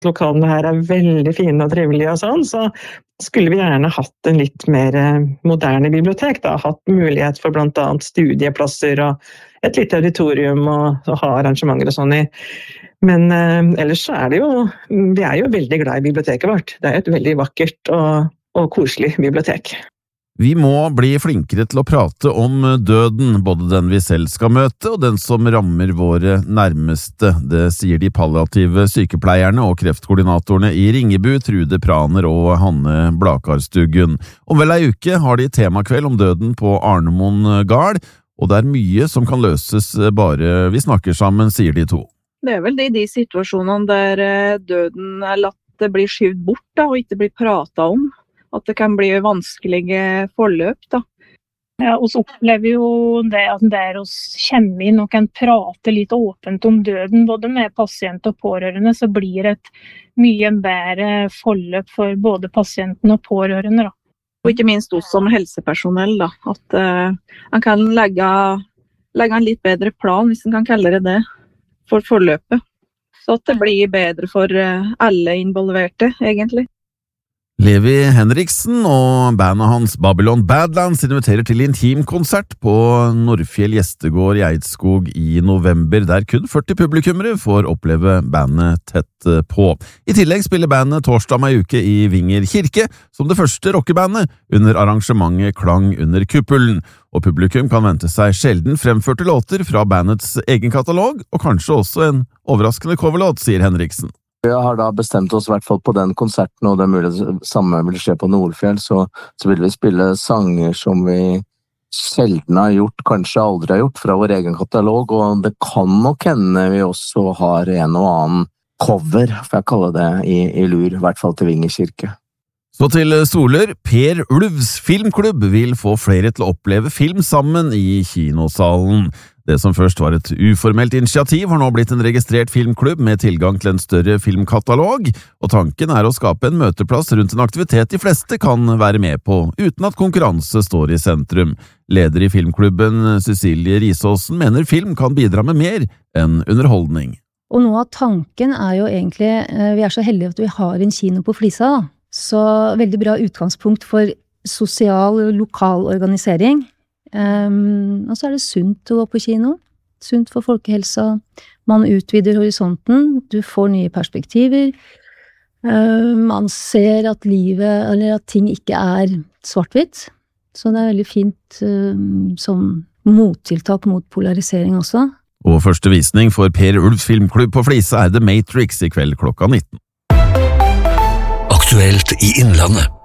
lokalene her veldig fine og trivelige og sånn, så skulle vi gjerne hatt en litt mer moderne bibliotek, da. Hatt mulighet for blant annet studieplasser og et lite auditorium og ha arrangementer og sånn i. Men ellers så det jo, vi jo veldig glad i biblioteket vårt. Det et veldig vakkert og koselig bibliotek. Vi må bli flinkere til å prate om døden, både den vi selv skal møte og den som rammer våre nærmeste. Det sier de palliative sykepleierne og kreftkoordinatorene i Ringebu, Trude Praner og Hanne Blakarstuggen. Om vel ei uke har de temakveld om døden på Arnemoen gard, og det mye som kan løses bare vi snakker sammen, sier de to. Det vel det i de situasjonene der døden latt bli skyvd bort da, og ikke blir pratet om. At det kan bli vanskelige forløp da. Ja, vi opplever jo det at der vi kommer inn og kan prate litt åpent om døden, både med pasient og pårørende, så blir det et mye bedre forløp for både pasienten og pårørende da. Og ikke minst oss som helsepersonell da, at man kan legge en litt bedre plan, hvis man kan kalle det, for forløpet. Så at det blir bedre for alle involverte, egentlig. Levi Henriksen og bandet hans Babylon Badlands inviterer til intimkonsert på Nordfjell Gjestegård i Eidskog i november, der kun 40 publikummere får oppleve bandet tett på. I tillegg spiller bandet torsdag om ei uke i Vinger kirke, som det første rockebandet under arrangementet Klang under kuppelen, og publikum kan vente seg sjelden fremførte låter fra bandets egen katalog, og kanskje også en overraskende coverlåt, sier Henriksen. Vi har da bestemt oss I hvert fall på den konserten, og det mulig det samme vil skje på Nordfjell, så vil vi spille sanger som vi sjelden har gjort, kanskje aldri har gjort fra vår egen katalog, og det kan nok hende vi også har en og annen cover, for jeg kaller det I lur, I hvert fall til Vinger kirke. Så til Soler, Per Ulvs filmklubb vil få flere til å oppleve film sammen I kinosalen. Det som først var et uformelt initiativ har nå blitt en registrert filmklubb med tilgang til en større filmkatalog, og tanken å skape en møteplass rundt en aktivitet de fleste kan være med på, uten at konkurranse står I sentrum. Leder I filmklubben, Cecilie Risåsen, mener film kan bidra med mer enn underholdning. Og noe av tanken jo egentlig, vi så heldige at vi har en kino på Flisa, da. Så veldig bra utgangspunkt for sosial og lokal organisering. Og så det sunt å gå på kino, sunt for folkehelsa, man utvider horisonten, du får nye perspektiver, man ser at livet, eller at ting ikke svart-hvitt, så det veldig fint som mottiltak mot polarisering også. Og første visning for Per Ulvs filmklubb på Flisa The Matrix I kveld klokka 19. Aktuelt I Innlandet.